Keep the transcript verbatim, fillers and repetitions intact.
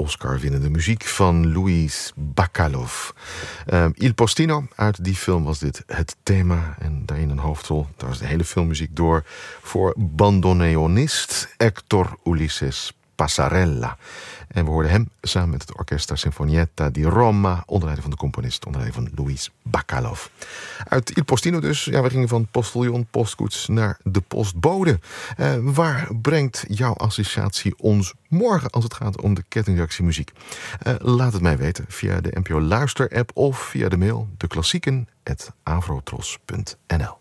Oscar-winnende muziek van Luis Bacalov. Uh, Il Postino, uit die film was dit het thema. En daarin een hoofdrol, daar was de hele filmmuziek door, voor bandoneonist Hector Ulises Passarella. En we hoorden hem samen met het Orchestra Sinfonietta di Roma, onder leiding van de componist, onder leiding van Luis Bacalov. Uit Il Postino dus. Ja, we gingen van postiljon, postkoets naar de postbode. Uh, waar brengt jouw associatie ons morgen als het gaat om de kettingreactiemuziek? Uh, laat het mij weten via de N P O Luister-app of via de mail deklassieken apenstaartje avrotros punt n l.